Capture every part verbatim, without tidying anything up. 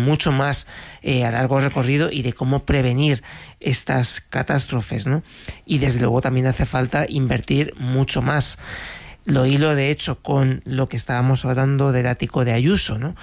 mucho más eh, a largo recorrido y de cómo prevenir estas catástrofes, ¿no? Y desde luego también hace falta invertir mucho más. Lo hilo de hecho con lo que estábamos hablando del ático de Ayuso, ¿no?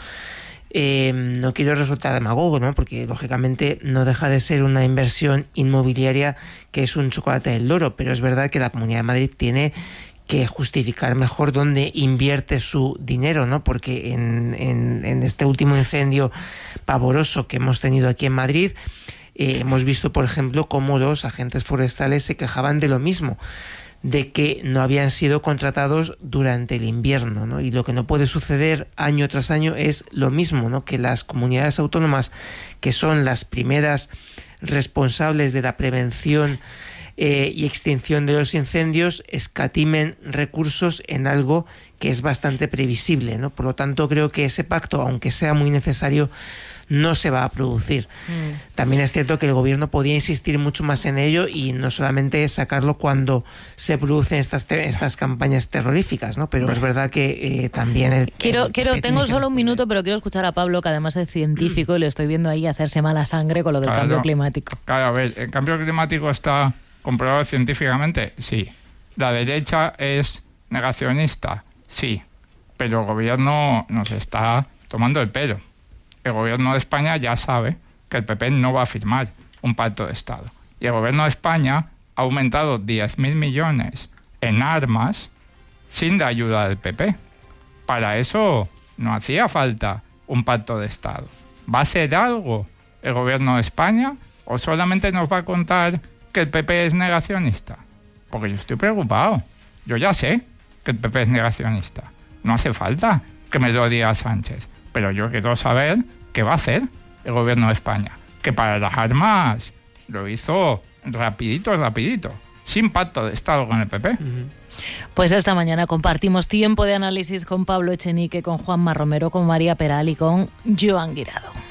Eh, no quiero resultar demagogo, ¿no? Porque lógicamente no deja de ser una inversión inmobiliaria que es un chocolate del loro, pero es verdad que la Comunidad de Madrid tiene que justificar mejor dónde invierte su dinero, ¿no? Porque en, en, en este último incendio pavoroso que hemos tenido aquí en Madrid, eh, hemos visto, por ejemplo, cómo los agentes forestales se quejaban de lo mismo, de que no habían sido contratados durante el invierno, ¿no? Y lo que no puede suceder año tras año es lo mismo, ¿no? Que las comunidades autónomas, que son las primeras responsables de la prevención eh, y extinción de los incendios, escatimen recursos en algo que es bastante previsible, ¿no? Por lo tanto, creo que ese pacto, aunque sea muy necesario, no se va a producir. Mm. También es cierto que el gobierno podía insistir mucho más en ello y no solamente sacarlo cuando se producen estas te- estas campañas terroríficas, ¿no? Pero bueno, es verdad que eh, también el, quiero el, quiero el tengo solo un minuto, pero quiero escuchar a Pablo, que además es científico, y le estoy viendo ahí hacerse mala sangre con lo del claro, cambio climático. Claro, a ver, el cambio climático está comprobado científicamente, sí. La derecha es negacionista, sí. Pero el gobierno nos está tomando el pelo. El gobierno de España ya sabe que el P P no va a firmar un pacto de Estado. Y el gobierno de España ha aumentado diez mil millones en armas sin la ayuda del P P. Para eso no hacía falta un pacto de Estado. ¿Va a hacer algo el gobierno de España o solamente nos va a contar que el P P es negacionista? Porque yo estoy preocupado. Yo ya sé que el P P es negacionista. No hace falta que me lo diga Sánchez. Pero yo quiero saber qué va a hacer el gobierno de España. Que para las armas lo hizo rapidito, rapidito. Sin pacto de Estado con el P P. Pues esta mañana compartimos tiempo de análisis con Pablo Echenique, con Juanma Romero, con María Peral y con Joan Guirado.